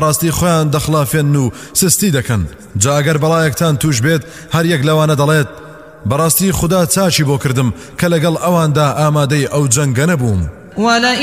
ڕاستی خۆیان دەخلافێن و سستی دەکەن. جا ئەگەر بەڵایەکتان توش بێت هەر یەک لەوانە دەڵێت بەڕاستی خوددا چاچی بۆ کردم کە لەگەڵ ئەواندا ئامادەی ئەو جەنگە نەبووم.